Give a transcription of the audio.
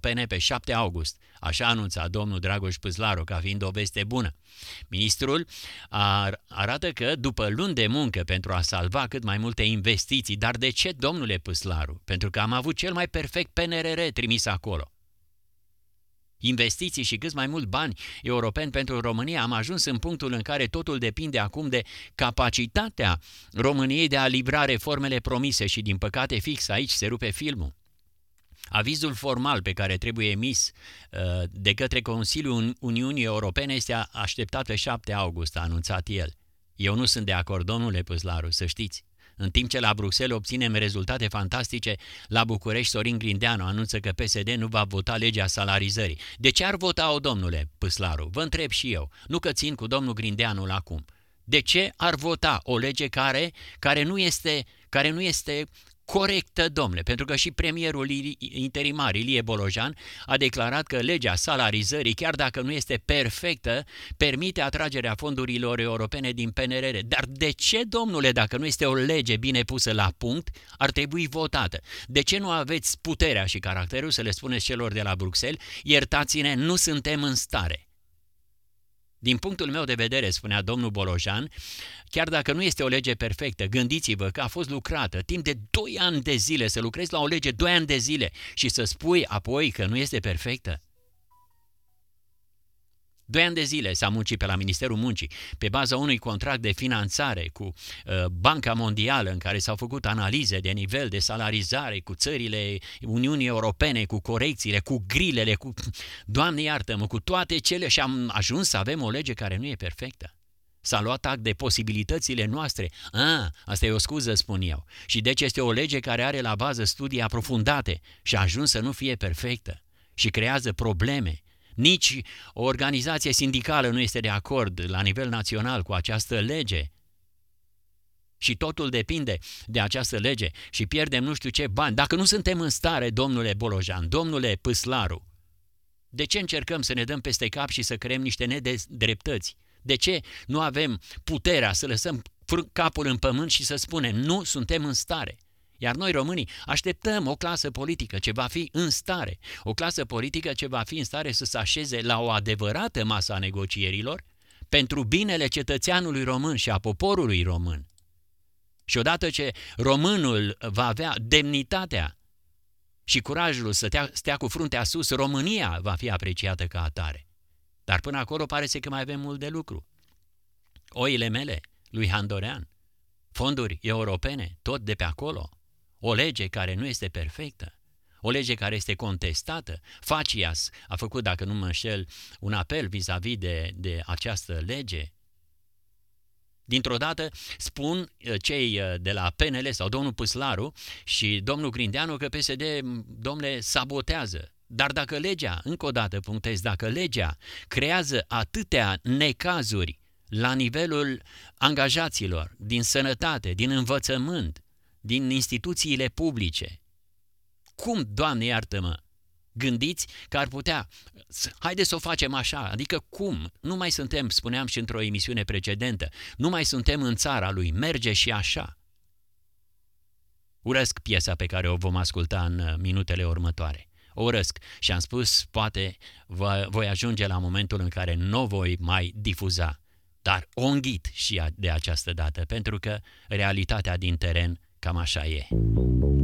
europene pe 7 august. Așa anunța domnul Dragoș Păslaru ca fiind o veste bună. Ministrul arată că după luni de muncă pentru a salva cât mai multe investiții, dar de ce, domnule Păslaru? Pentru că am avut cel mai perfect PNRR trimis acolo. Investiții și cât mai mult bani europeni pentru România, am ajuns în punctul în care totul depinde acum de capacitatea României de a livra reformele promise și, din păcate, fix aici se rupe filmul. Avizul formal pe care trebuie emis de către Consiliul Uniunii Europene este așteptat pe 7 august, a anunțat el. Eu nu sunt de acord, domnule Păslaru, să știți. În timp ce la Bruxelles obținem rezultate fantastice, la București Sorin Grindeanu anunță că PSD nu va vota legea salarizării. De ce ar vota-o, domnule Păslaru? Vă întreb și eu, nu că țin cu domnul Grindeanu acum. De ce ar vota o lege care nu este corectă, domnule? Pentru că și premierul interimar, Ilie Bolojan, a declarat că legea salarizării, chiar dacă nu este perfectă, permite atragerea fondurilor europene din PNRR. Dar de ce, domnule, dacă nu este o lege bine pusă la punct, ar trebui votată? De ce nu aveți puterea și caracterul să le spuneți celor de la Bruxelles, iertați-ne, nu suntem în stare? Din punctul meu de vedere, spunea domnul Bolojan, chiar dacă nu este o lege perfectă, gândiți-vă că a fost lucrată timp de 2 ani de zile, să lucrezi la o lege 2 ani de zile și să spui apoi că nu este perfectă. 2 ani de zile s-a muncit pe la Ministerul Muncii, pe baza unui contract de finanțare cu Banca Mondială, în care s-au făcut analize de nivel de salarizare cu țările Uniunii Europene, cu corecțiile, cu grilele, cu, Doamne iartă-mă, cu toate cele, și am ajuns să avem o lege care nu e perfectă. S-a luat act de posibilitățile noastre. Asta e o scuză, spun eu. Și deci este o lege care are la bază studii aprofundate și a ajuns să nu fie perfectă și creează probleme. Nici o organizație sindicală nu este de acord la nivel național cu această lege. Și totul depinde de această lege și pierdem nu știu ce bani. Dacă nu suntem în stare, domnule Bolojan, domnule Păslaru, de ce încercăm să ne dăm peste cap și să creăm niște nedreptăți? De ce nu avem puterea să lăsăm capul în pământ și să spunem nu suntem în stare? Iar noi, românii, așteptăm o clasă politică ce va fi în stare, o clasă politică ce va fi în stare să se așeze la o adevărată masă a negocierilor pentru binele cetățeanului român și a poporului român. Și odată ce românul va avea demnitatea și curajul să stea cu fruntea sus, România va fi apreciată ca atare. Dar până acolo pare să că mai avem mult de lucru. Oile mele, lui Handorean, fonduri europene, tot de pe acolo, o lege care nu este perfectă, o lege care este contestată. Facias a făcut, dacă nu mă înșel, un apel vis-a-vis de această lege. Dintr-o dată spun cei de la PNL sau domnul Păslaru și domnul Grindeanu că PSD, domnule, sabotează. Dar dacă legea, încă o dată punctez, dacă legea creează atâtea necazuri la nivelul angajaților, din sănătate, din învățământ, din instituțiile publice, cum, Doamne iartă-mă, gândiți că ar putea, haideți să o facem așa, adică cum? Nu mai suntem, spuneam și într-o emisiune precedentă, nu mai suntem în țara lui, merge și așa. Urăsc piesa pe care o vom asculta în minutele următoare. O urăsc și am spus, poate voi ajunge la momentul în care nu o voi mai difuza, dar o înghit și de această dată, pentru că realitatea din teren cam așa e.